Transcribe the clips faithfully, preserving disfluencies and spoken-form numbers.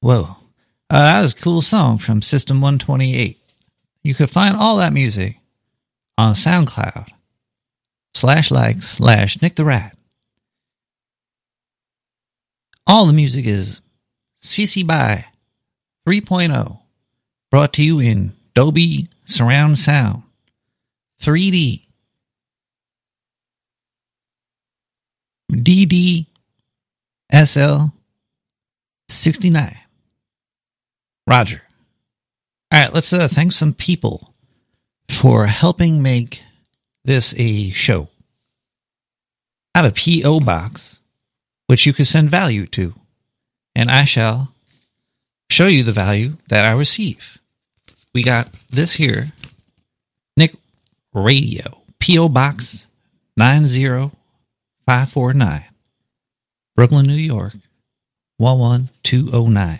Whoa. Uh, that was a cool song from System one twenty-eight. You could find all that music on SoundCloud slash like slash Nick the Rat. All the music is C C by three point oh, brought to you in Dolby Surround Sound, three D, D D S L sixty-nine. Roger. All right, let's uh, thank some people for helping make this a show. I have a P O box, which you can send value to, and I shall show you the value that I receive. We got this here, Nick Radio, P O Box nine zero five four nine, Brooklyn, New York, one one two oh nine.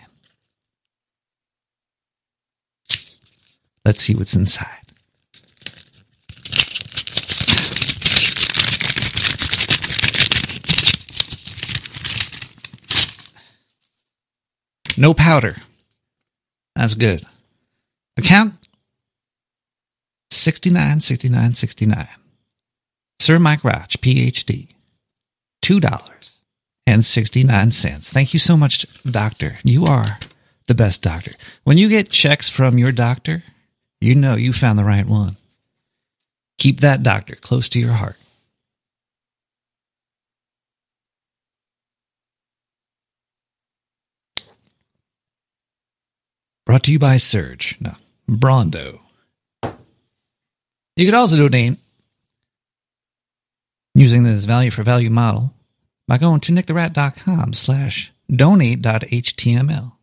Let's see what's inside. No powder. That's good. Account sixty-nine sixty-nine sixty-nine. Sir Mike Roch, P H D. two dollars and sixty-nine cents. Thank you so much, doctor. You are the best doctor. When you get checks from your doctor, you know you found the right one. Keep that doctor close to your heart. Brought to you by Surge. No, Brondo. You could also donate using this value for value model by going to nicktherat.com slash donate.html.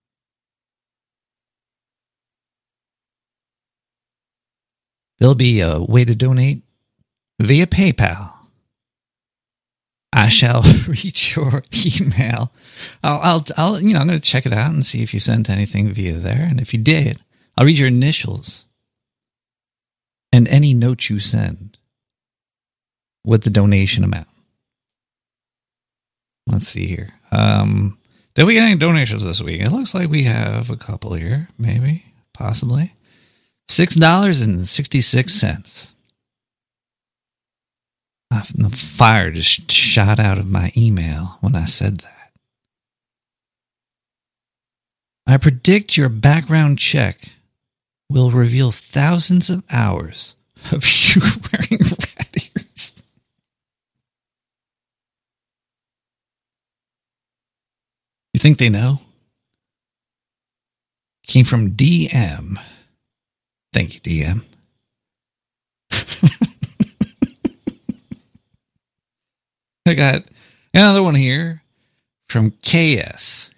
There'll be a way to donate via PayPal. I shall read your email. I'll, I'll, I'll, you know, I'm going to check it out and see if you sent anything via there. And if you did, I'll read your initials and any note you send with the donation amount. Let's see here. Um, did we get any donations this week? It looks like we have a couple here, maybe, possibly. six dollars and sixty-six cents. The fire just shot out of my email when I said that. I predict your background check will reveal thousands of hours of you wearing rat ears. You think they know? Came from D M. Thank you, D M. I got another one here from K S.